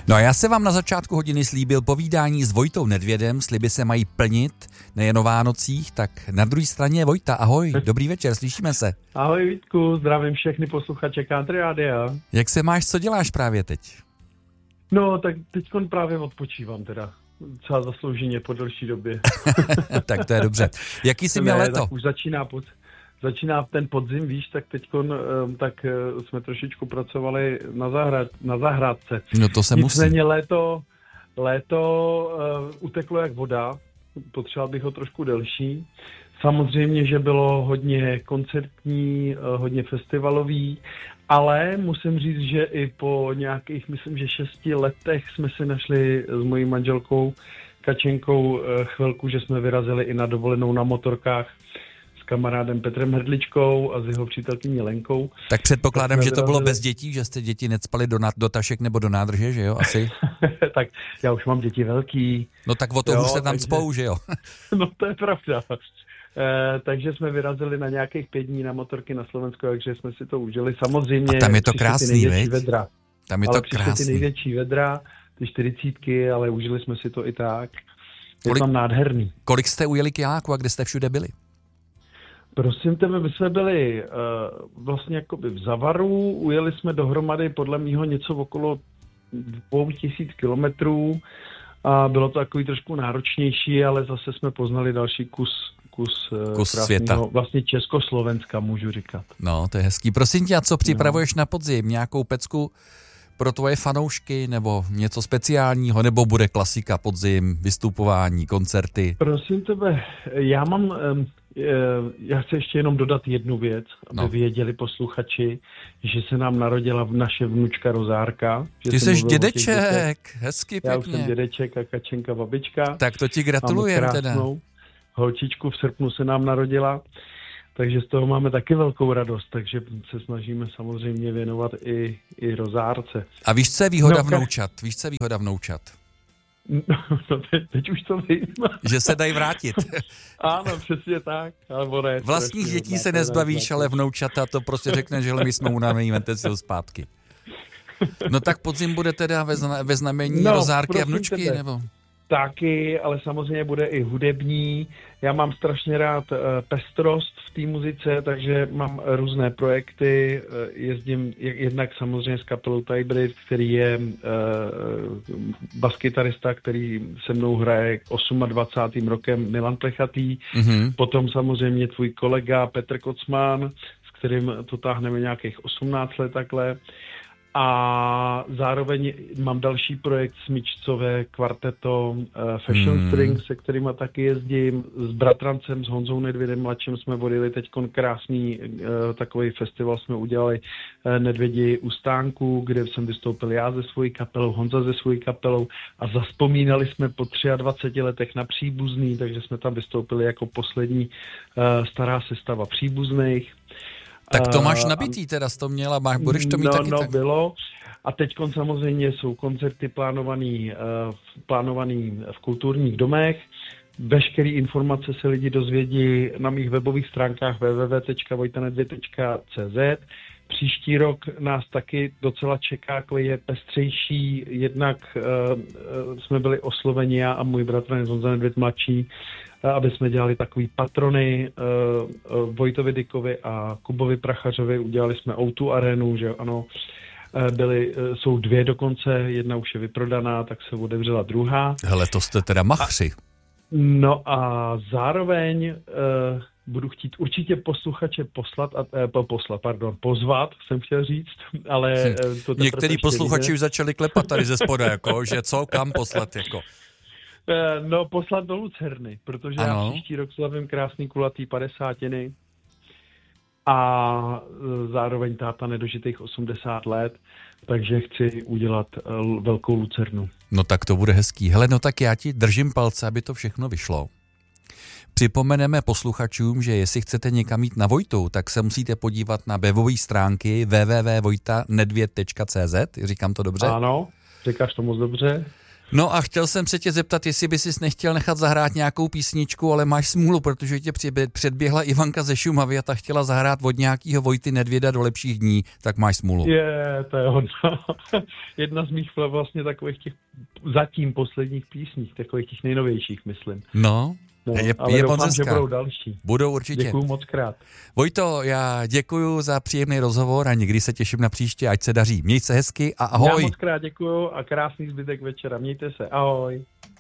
No a já se vám na začátku hodiny slíbil povídání s Vojtou Nedvědem, sliby se mají plnit, nejen o Vánocích, tak na druhé straně je Vojta. Ahoj, dobrý večer, slyšíme se. Ahoj Vítku, zdravím všechny posluchače Country Rádia. Jak se máš, co děláš právě teď? No, tak teďkon právě odpočívám teda. Třeba zaslouženě po delší době. Tak to je dobře. Jaký jsi měl léto? Tak už začíná ten podzim, víš, tak teďkon jsme trošičku pracovali na zahrádce. No to se musí. Nicméně léto uteklo jak voda, potřeboval bych ho trošku delší. Samozřejmě, že bylo hodně koncertní, hodně festivalový, ale musím říct, že i po nějakých, myslím, že 6 letech jsme si našli s mojí manželkou Kačenkou chvilku, že jsme vyrazili i na dovolenou na motorkách s kamarádem Petrem Hrdličkou a s jeho přítelkyní Lenkou. Tak předpokládám, že to bylo bez dětí, že jste děti necpali do tašek nebo do nádrže, že jo, asi? Tak já už mám děti velký. No tak o to už se tam cpou, že jo? No to je pravda. Takže jsme vyrazili na nějakých 5 dní na motorky na Slovensko, takže jsme si to užili. Samozřejmě a tam je to krásný, veď? Tam je to krásný. Ty největší vedra, ty 40, ale užili jsme si to i tak. Je tam nádherný. Kolik jste ujeli kiláku a kde jste všude byli? Prosím tebe, my jsme byli vlastně jakoby v Zavaru, ujeli jsme dohromady podle mýho něco okolo 2000 kilometrů a bylo to takový trošku náročnější, ale zase jsme poznali další kus světa. Vlastně Československa, můžu říkat. No, to je hezký. Prosím tě, a co připravuješ na podzim? Nějakou pecku pro tvoje fanoušky, nebo něco speciálního, nebo bude klasika podzim, vystupování, koncerty? Prosím tebe, já chci ještě jenom dodat jednu věc, aby věděli posluchači, že se nám narodila naše vnučka Rozárka. Ty jsi dědeček, hezky pěkně. Já už jsem dědeček a Kačenka babička. Tak to ti gratulujem teda. Holčičku v srpnu se nám narodila, takže z toho máme taky velkou radost, takže se snažíme samozřejmě věnovat i Rozárce. A víš, co je výhoda vnoučat? No, teď už to vím. Že se dají vrátit. Ano, přesně tak. Vlastních dětí se nezbavíš, ale vnoučata to prostě řekne, že my jsme unavení, vemte si ho zpátky. No tak podzim bude teda ve znamení Rozárky a vnučky, nebo? Taky, ale samozřejmě bude i hudební. Já mám strašně rád pestrost v té muzice, takže mám různé projekty. Jezdím jednak samozřejmě s kapelou Tybrid, který je baskytarista, který se mnou hraje 28. rokem, Milan Plechatý. Mm-hmm. Potom samozřejmě tvůj kolega Petr Kocman, s kterým to táhneme nějakých 18 let takhle. A zároveň mám další projekt smyčcové kvarteto Fashion String, se kterýma taky jezdím. S bratrancem, s Honzou Nedvědem mladším jsme vodili teďkon krásný takový festival jsme udělali Nedvědi u stánku, kde jsem vystoupil já ze svojí kapelou, Honza ze svojí kapelou a zazpomínali jsme po 23 letech na Příbuzný, takže jsme tam vystoupili jako poslední stará sestava Příbuzných. Tak to máš nabitý teda, jsi to měla, budeš to mít taky? No, bylo. A teďkon samozřejmě jsou koncerty plánovaný v kulturních domech. Veškeré informace se lidi dozvědí na mých webových stránkách www.vojtanedvěd.cz. Příští rok nás taky docela čeká, je pestřejší. Jednak jsme byli osloveni já a můj bratranec Honza Nedvěd mladší, aby jsme dělali takový patrony Vojtovi Dykovi a Kubovi Prachařovi. Udělali jsme O2 arénu, že ano. Jsou 2 dokonce, jedna už je vyprodaná, tak se otevřela druhá. Hele, to jste teda machři. No a zároveň budu chtít určitě posluchače pozvat, jsem chtěl říct, ale... Některý posluchači už začali klepat tady ze spoda, jako, že co, kam poslat, jako. No, poslat do Lucerny, protože já příští rok slavím krásný kulatý 50. a zároveň táta nedožitých 80 let, takže chci udělat velkou Lucernu. No tak to bude hezký. Hele, no tak já ti držím palce, aby to všechno vyšlo. Připomeneme posluchačům, že jestli chcete někam jít na Vojtu, tak se musíte podívat na webové stránky www.vojtanedvěd.cz. Říkám to dobře? Ano, říkáš to moc dobře. No a chtěl jsem se tě zeptat, jestli by sis nechtěl nechat zahrát nějakou písničku, ale máš smůlu, protože tě předběhla Ivanka ze Šumavy a ta chtěla zahrát od nějakého Vojty Nedvěda do lepších dní, tak máš smůlu. To je hodno. Jedna z mých vlastně takových těch zatím posledních písní, takových těch nejnovějších, myslím. No, je doufám, že budou další. Budou určitě. Děkuju moc krát. Vojto, já děkuju za příjemný rozhovor a někdy se těším na příště, ať se daří. Měj se hezky a ahoj. Já moc krát děkuju a krásný zbytek večera. Mějte se, ahoj.